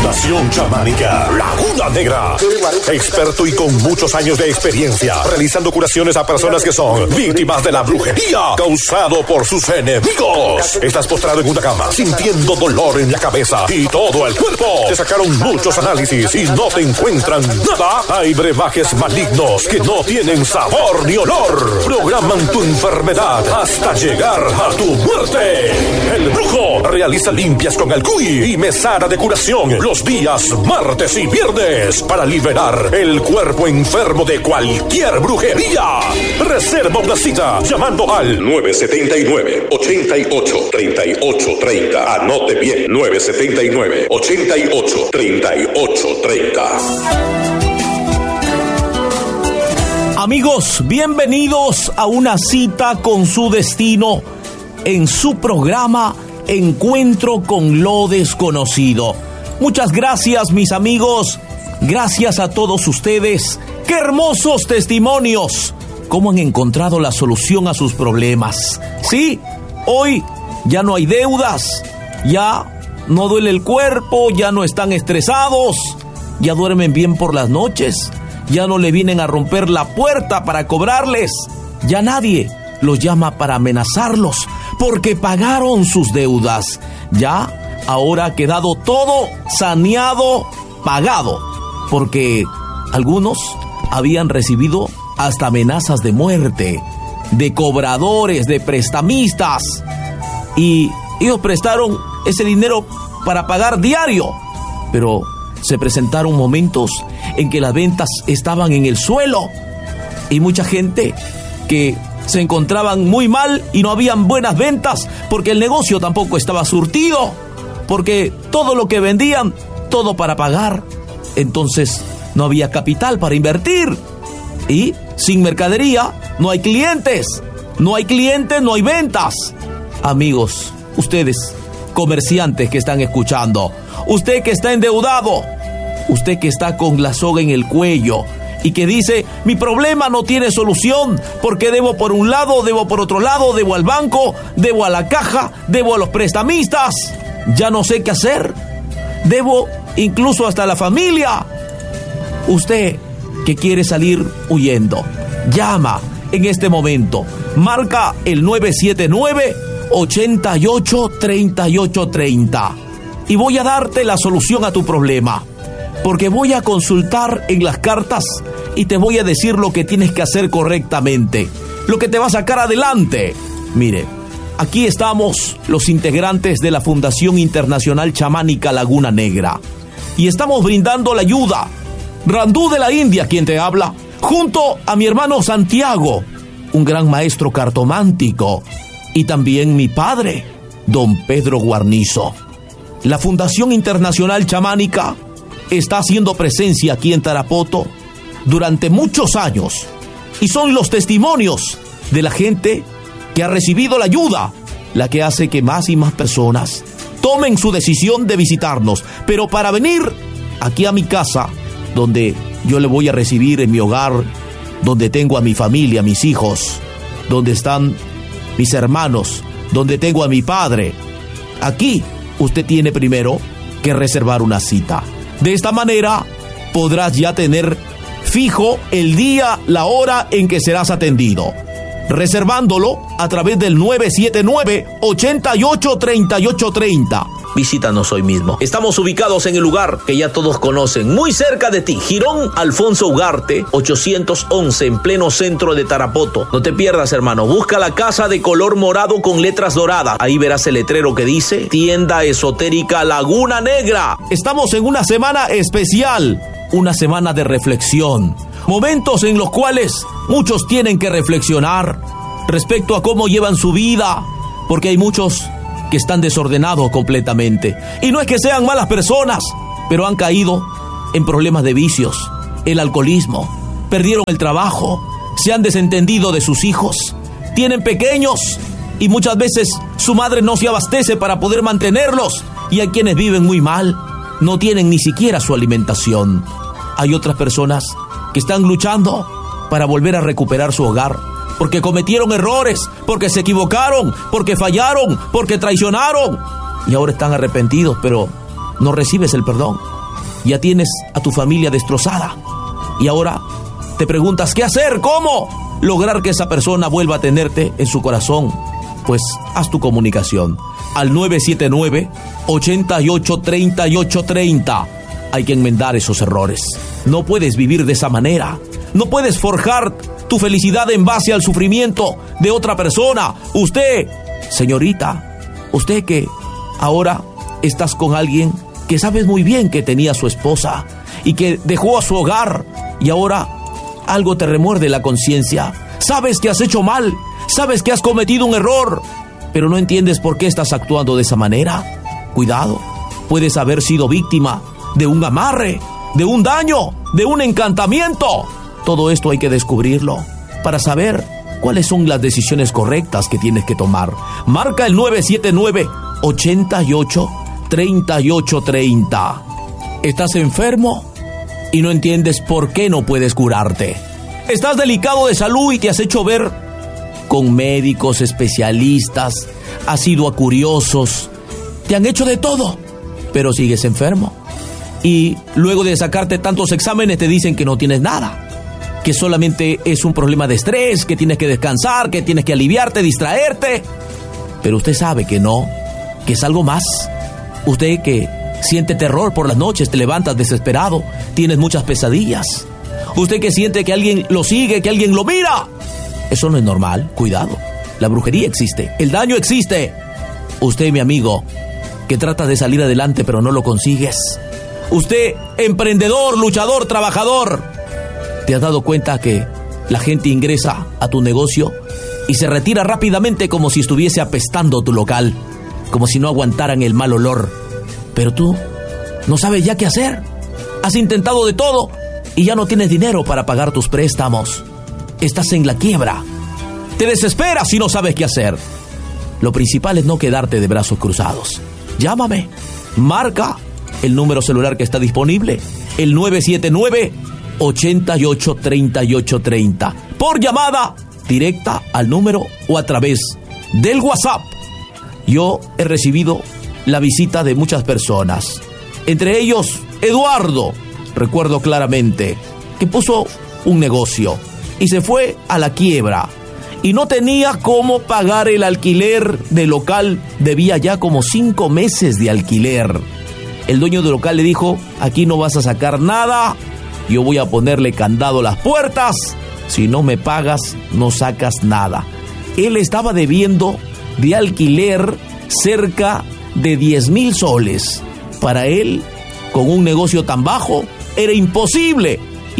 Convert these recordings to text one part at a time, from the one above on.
Fundación Chamánica Laguna Negra. Experto y con muchos años de experiencia, realizando curaciones a personas que son víctimas de la brujería causado por sus enemigos. Estás postrado en una cama, sintiendo dolor en la cabeza y todo el cuerpo. Te sacaron muchos análisis y no te encuentran nada. Hay brebajes malignos que no tienen sabor ni olor. Programan tu enfermedad hasta llegar a tu muerte. El brujo realiza limpias con el cuy y mesada de curación los días martes y viernes para liberar el cuerpo enfermo de cualquier brujería. Reserva una cita llamando al 979-88-3830. Anote bien, 979-88-3830. Amigos, bienvenidos a una cita con su destino en su programa Encuentro con lo Desconocido. Muchas gracias, mis amigos. Gracias a todos ustedes. ¡Qué hermosos testimonios! ¿Cómo han encontrado la solución a sus problemas? Sí, hoy ya no hay deudas, ya no duele el cuerpo, ya no están estresados, ya duermen bien por las noches, ya no le vienen a romper la puerta para cobrarles, ya nadie los llama para amenazarlos porque pagaron sus deudas. Ya ahora ha quedado todo saneado, pagado, porque algunos habían recibido hasta amenazas de muerte, de cobradores, de prestamistas, y ellos prestaron ese dinero para pagar diario, pero se presentaron momentos en que las ventas estaban en el suelo y mucha gente que se encontraban muy mal y no habían buenas ventas porque el negocio tampoco estaba surtido, porque todo lo que vendían, todo para pagar, entonces no había capital para invertir y sin mercadería no hay clientes, no hay ventas. Amigos, ustedes comerciantes que están escuchando, usted que está endeudado, usted que está con la soga en el cuello y que dice, mi problema no tiene solución porque debo por un lado, debo por otro lado, debo al banco, debo a la caja, debo a los prestamistas, ya no sé qué hacer, debo incluso hasta a la familia. Usted que quiere salir huyendo, llama en este momento, marca el 979-88-3830 y voy a darte la solución a tu problema, porque voy a consultar en las cartas y te voy a decir lo que tienes que hacer correctamente, lo que te va a sacar adelante. Mire, aquí estamos los integrantes de la Fundación Internacional Chamánica Laguna Negra y estamos brindando la ayuda. Randú de la India, quien te habla, junto a mi hermano Santiago, un gran maestro cartomántico, y también mi padre, don Pedro Guarnizo. La Fundación Internacional Chamánica está haciendo presencia aquí en Tarapoto durante muchos años y son los testimonios de la gente que ha recibido la ayuda la que hace que más y más personas tomen su decisión de visitarnos, pero para venir aquí a mi casa, donde yo le voy a recibir en mi hogar, donde tengo a mi familia, a mis hijos, donde están mis hermanos, donde tengo a mi padre. Aquí usted tiene primero que reservar una cita. De esta manera podrás ya tener fijo el día, la hora en que serás atendido, reservándolo a través del 979-88-3830. Visítanos hoy mismo. Estamos ubicados en el lugar que ya todos conocen, muy cerca de ti, Jirón Alfonso Ugarte, 811, en pleno centro de Tarapoto. No te pierdas, hermano. Busca la casa de color morado con letras doradas. Ahí verás el letrero que dice Tienda Esotérica Laguna Negra. Estamos en una semana especial, una semana de reflexión. Momentos en los cuales muchos tienen que reflexionar respecto a cómo llevan su vida, porque hay muchos que están desordenados completamente. Y no es que sean malas personas, pero han caído en problemas de vicios, el alcoholismo, perdieron el trabajo, se han desentendido de sus hijos, tienen pequeños y muchas veces su madre no se abastece para poder mantenerlos, y hay quienes viven muy mal, no tienen ni siquiera su alimentación. Hay otras personas que están luchando para volver a recuperar su hogar, porque cometieron errores, porque se equivocaron, porque fallaron, porque traicionaron y ahora están arrepentidos, pero no recibes el perdón. Ya tienes a tu familia destrozada. Y ahora te preguntas, ¿qué hacer? ¿Cómo lograr que esa persona vuelva a tenerte en su corazón? Pues haz tu comunicación al 979-883830. Hay que enmendar esos errores. No puedes vivir de esa manera. No puedes forjar tu felicidad en base al sufrimiento de otra persona. Usted, señorita, usted que ahora estás con alguien que sabes muy bien que tenía a su esposa y que dejó a su hogar, y ahora algo te remuerde la conciencia. Sabes que has hecho mal, sabes que has cometido un error, pero no entiendes por qué estás actuando de esa manera. Cuidado, puedes haber sido víctima de un amarre, de un daño, de un encantamiento. Todo esto hay que descubrirlo para saber cuáles son las decisiones correctas que tienes que tomar. Marca el 979-883830. ¿Estás enfermo y no entiendes por qué no puedes curarte? ¿Estás delicado de salud y te has hecho ver con médicos, especialistas, has ido a curiosos, te han hecho de todo, pero sigues enfermo? Y luego de sacarte tantos exámenes te dicen que no tienes nada, que solamente es un problema de estrés, que tienes que descansar, que tienes que aliviarte, distraerte. Pero usted sabe que no, que es algo más. Usted que siente terror por las noches, te levantas desesperado, tienes muchas pesadillas. Usted que siente que alguien lo sigue, que alguien lo mira. Eso no es normal, cuidado. La brujería existe, el daño existe. Usted, mi amigo, que trata de salir adelante pero no lo consigues. Usted, emprendedor, luchador, trabajador, ¿te has dado cuenta que la gente ingresa a tu negocio y se retira rápidamente como si estuviese apestando tu local, como si no aguantaran el mal olor? Pero tú no sabes ya qué hacer. Has intentado de todo y ya no tienes dinero para pagar tus préstamos. Estás en la quiebra. Te desesperas y no sabes qué hacer. Lo principal es no quedarte de brazos cruzados. Llámame. Marca el número celular que está disponible, el 979-883830. Por llamada directa al número o a través del WhatsApp. Yo he recibido la visita de muchas personas, entre ellos Eduardo, recuerdo claramente, que puso un negocio y se fue a la quiebra y no tenía cómo pagar el alquiler del local, debía ya como 5 meses de alquiler. El dueño del local le dijo, aquí no vas a sacar nada, yo voy a ponerle candado a las puertas, si no me pagas no sacas nada. Él estaba debiendo de alquiler cerca de 10,000 soles. Para él, con un negocio tan bajo, era imposible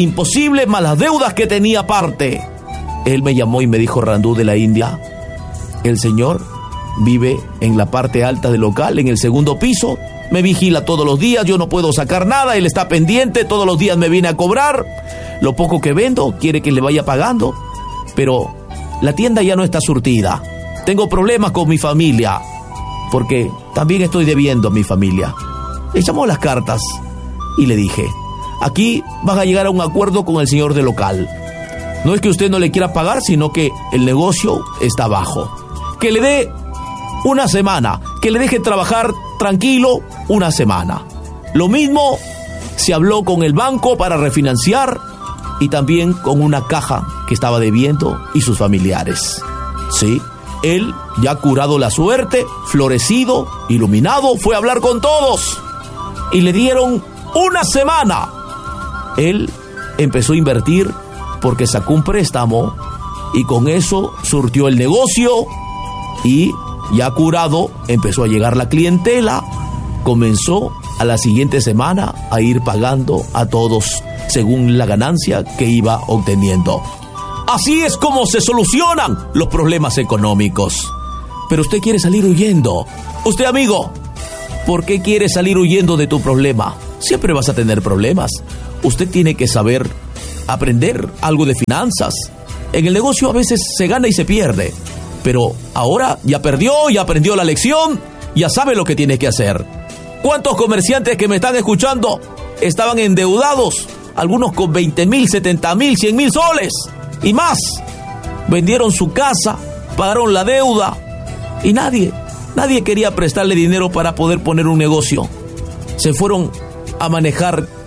más las deudas que tenía aparte. Él me llamó y me dijo, Randú de la India, el señor vive en la parte alta del local, en el segundo piso, me vigila todos los días, yo no puedo sacar nada, él está pendiente, todos los días me viene a cobrar, lo poco que vendo quiere que le vaya pagando, pero la tienda ya no está surtida, tengo problemas con mi familia, porque también estoy debiendo a mi familia. Le llamó las cartas y le dije, aquí vas a llegar a un acuerdo con el señor del local. No es que usted no le quiera pagar, sino que el negocio está bajo. Que le dé una semana, que le deje trabajar tranquilo una semana. Lo mismo se habló con el banco para refinanciar y también con una caja que estaba debiendo y sus familiares. Sí, él, ya curado la suerte, florecido, iluminado, fue a hablar con todos y le dieron una semana. Él empezó a invertir porque sacó un préstamo y con eso surtió el negocio y ya curado empezó a llegar la clientela. Comenzó a la siguiente semana a ir pagando a todos según la ganancia que iba obteniendo. Así es como se solucionan los problemas económicos. Pero usted quiere salir huyendo. Usted, amigo, ¿por qué quiere salir huyendo de tu problema? Siempre vas a tener problemas. Usted tiene que saber aprender algo de finanzas. En el negocio a veces se gana y se pierde, pero ahora ya perdió, ya aprendió la lección, ya sabe lo que tiene que hacer. ¿Cuántos comerciantes que me están escuchando estaban endeudados? Algunos con 20,000, 70,000, 100,000 soles y más. Vendieron su casa, pagaron la deuda y nadie quería prestarle dinero para poder poner un negocio. Se fueron a manejar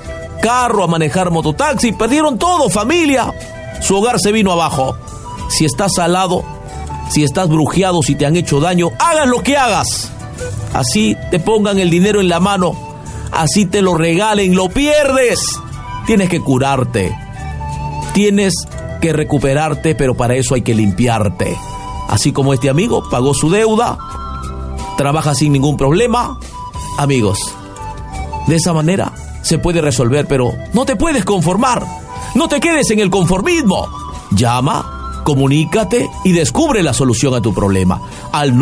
carro, a manejar mototaxi, perdieron todo, familia. Su hogar se vino abajo. Si estás salado, si estás brujeado, si te han hecho daño, hagas lo que hagas. Así te pongan el dinero en la mano, así te lo regalen, lo pierdes. Tienes que curarte. Tienes que recuperarte, pero para eso hay que limpiarte. Así como este amigo pagó su deuda, trabaja sin ningún problema. Amigos, de esa manera se puede resolver, pero no te puedes conformar. No te quedes en el conformismo. Llama, comunícate y descubre la solución a tu problema al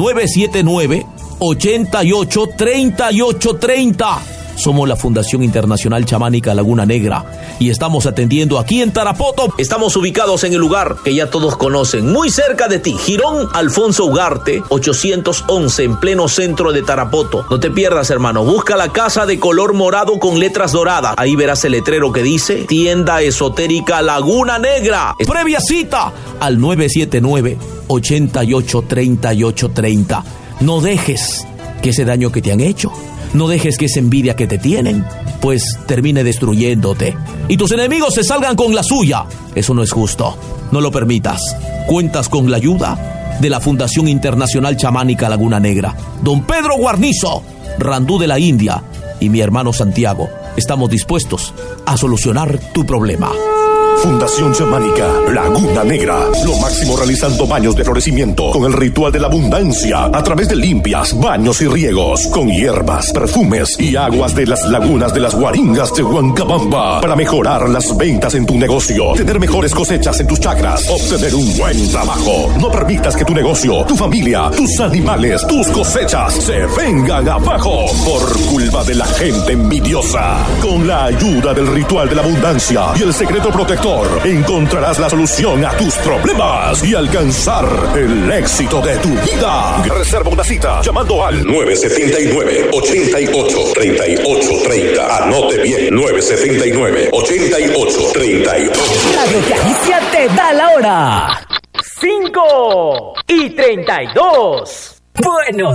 979-883830. Somos la Fundación Internacional Chamánica Laguna Negra y estamos atendiendo aquí en Tarapoto. Estamos ubicados en el lugar que ya todos conocen, muy cerca de ti, Jirón Alfonso Ugarte, 811, en pleno centro de Tarapoto. No te pierdas, hermano, busca la casa de color morado con letras doradas. Ahí verás el letrero que dice Tienda Esotérica Laguna Negra. Previa cita al 979-883830. No dejes que ese daño que te han hecho, no dejes que esa envidia que te tienen, pues termine destruyéndote y tus enemigos se salgan con la suya. Eso no es justo. No lo permitas. Cuentas con la ayuda de la Fundación Internacional Chamánica Laguna Negra, don Pedro Guarnizo, Randú de la India y mi hermano Santiago. Estamos dispuestos a solucionar tu problema. Fundación Chamánica Laguna Negra. Lo máximo realizando baños de florecimiento con el ritual de la abundancia a través de limpias, baños y riegos con hierbas, perfumes y aguas de las lagunas de las Guaringas de Huancabamba para mejorar las ventas en tu negocio, tener mejores cosechas en tus chacras, obtener un buen trabajo. No permitas que tu negocio, tu familia, tus animales, tus cosechas se vengan abajo por culpa de la gente envidiosa. Con la ayuda del ritual de la abundancia y el secreto protector, encontrarás la solución a tus problemas y alcanzar el éxito de tu vida. Reserva una cita llamando al 979-883830. Anote bien, 979-883830. Radio Caricia te da la hora. 5:32. Bueno.